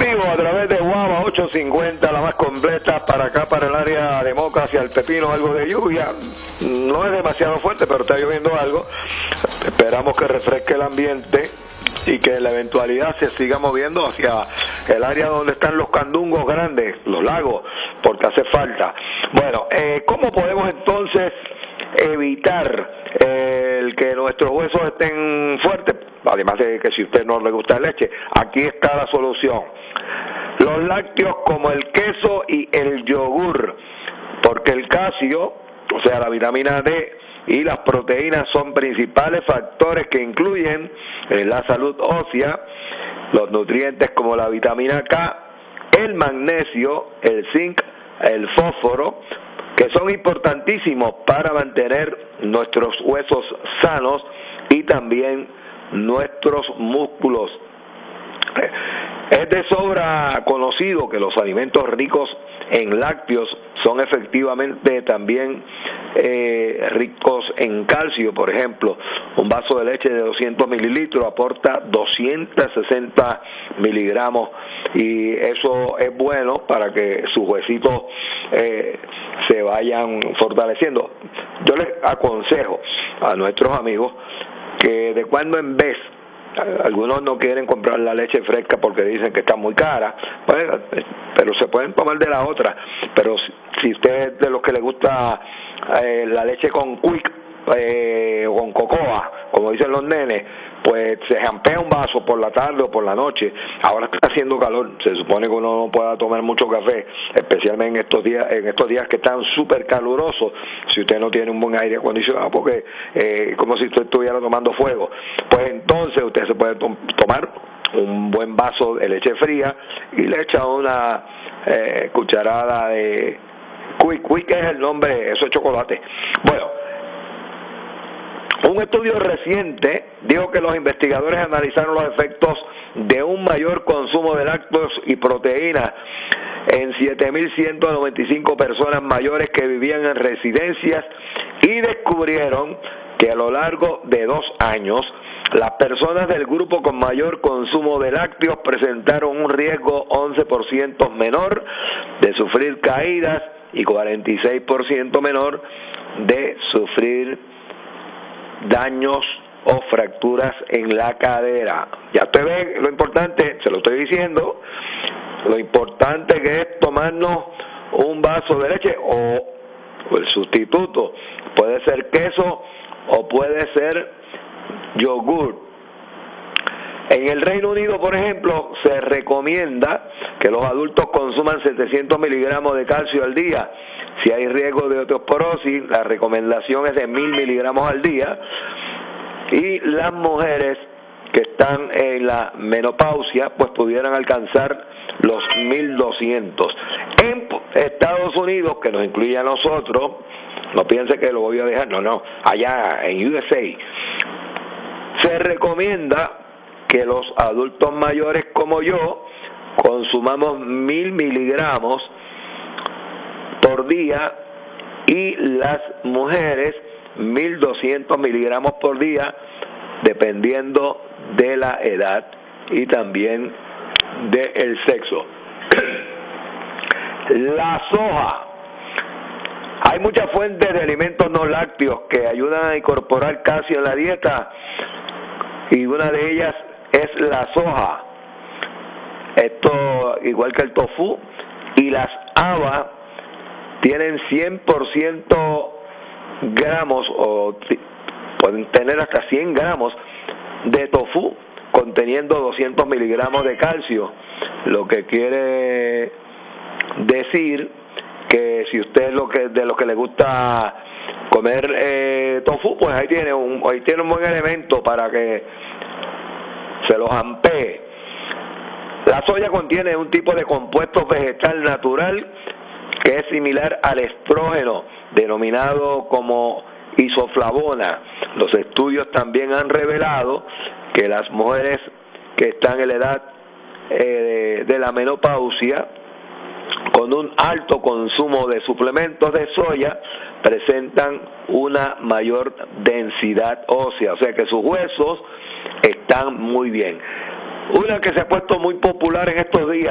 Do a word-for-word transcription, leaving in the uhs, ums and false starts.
vivo a través de Guava ochocientos cincuenta, la más completa para acá, para el área de Moca, hacia el Pepino, algo de lluvia. No es demasiado fuerte, pero está lloviendo algo. Esperamos que refresque el ambiente y que la eventualidad se siga moviendo hacia el área donde están los candungos grandes, los lagos, porque hace falta. Bueno, eh, ¿cómo podemos entonces evitar eh, el que nuestros huesos estén fuertes? Además de que si a usted no le gusta la leche, aquí está la solución. Los lácteos como el queso y el yogur, porque el calcio, o sea la vitamina D y las proteínas son principales factores que incluyen en la salud ósea, los nutrientes como la vitamina K, el magnesio, el zinc, el fósforo, que son importantísimos para mantener nuestros huesos sanos y también nuestros músculos. Es de sobra conocido que los alimentos ricos en lácteos son efectivamente también eh, ricos en calcio. Por ejemplo, un vaso de leche de doscientos mililitros aporta doscientos sesenta miligramos, y eso es bueno para que sus huesitos eh, se vayan fortaleciendo. Yo les aconsejo a nuestros amigos que de cuando en vez, algunos no quieren comprar la leche fresca porque dicen que está muy cara, pues, pero se pueden tomar de la otra. Pero si usted es de los que le gusta eh, la leche con quick eh, o con cocoa, como dicen los nenes, pues se jampea un vaso por la tarde o por la noche. Ahora está haciendo calor, se supone que uno no pueda tomar mucho café, especialmente en estos días, en estos días que están súper calurosos, si usted no tiene un buen aire acondicionado, porque eh, como si usted estuviera tomando fuego. Pues entonces usted se puede to- tomar un buen vaso de leche fría y le echa una eh, cucharada de Quick. Quick es el nombre, eso es chocolate. Bueno, un estudio reciente dijo que los investigadores analizaron los efectos de un mayor consumo de lácteos y proteínas en siete mil ciento noventa y cinco personas mayores que vivían en residencias y descubrieron que a lo largo de dos años las personas del grupo con mayor consumo de lácteos presentaron un riesgo once por ciento menor de sufrir caídas y cuarenta y seis por ciento menor de sufrir daños o fracturas en la cadera. Ya usted ve lo importante, se lo estoy diciendo, lo importante que es tomarnos un vaso de leche o el sustituto, puede ser queso o puede ser yogur. En el Reino Unido, por ejemplo, se recomienda que los adultos consuman setecientos miligramos de calcio al día. Si hay riesgo de osteoporosis, la recomendación es de mil miligramos al día. Y las mujeres que están en la menopausia, pues pudieran alcanzar los mil doscientos. En Estados Unidos, que nos incluye a nosotros, no piense que lo voy a dejar, no, no, allá en U S A, se recomienda que los adultos mayores como yo consumamos mil miligramos por día y las mujeres mil doscientos miligramos por día, dependiendo de la edad y también del sexo. La soja. Hay muchas fuentes de alimentos no lácteos que ayudan a incorporar calcio en la dieta, y una de ellas es la soja. Esto, igual que el tofu y las habas, tienen cien por ciento gramos, o pueden tener hasta cien gramos de tofu, conteniendo doscientos miligramos de calcio, lo que quiere decir que si usted es lo que, de lo que le gusta comer eh, tofu, pues ahí tiene un ahí tiene un buen elemento para que se lo jampee. La soya contiene un tipo de compuesto vegetal natural que es similar al estrógeno, denominado como isoflavona. Los estudios también han revelado que las mujeres que están en la edad eh, de, de la menopausia, con un alto consumo de suplementos de soya, presentan una mayor densidad ósea, o sea que sus huesos están muy bien. Una que se ha puesto muy popular en estos días